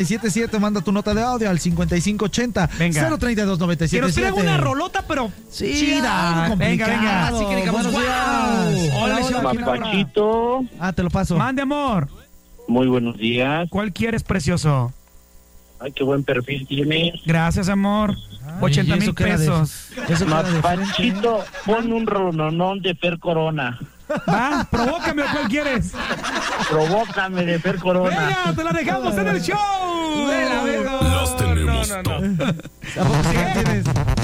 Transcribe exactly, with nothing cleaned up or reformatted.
siete siete, manda tu nota de audio al cincuenta y cinco ochenta cero treinta y dos noventa y siete. Que nos traiga una rolota, pero sí, chida. Venga, venga. Así que digamos, wow. Hola, hola, Mapachito. Ah, te lo paso. Mande, amor. Muy buenos días. ¿Cuál quieres, precioso? Ay, qué buen perfil tienes. Gracias, amor. ochenta mil pesos. Mapachito, pon un rononón de Fer Corona. Va, provócame, ¿cuál quieres? Provócame de Fer Corona. Venga, te la dejamos en el show. Las tenemos no, no, no. ¿A poco sí que tienes?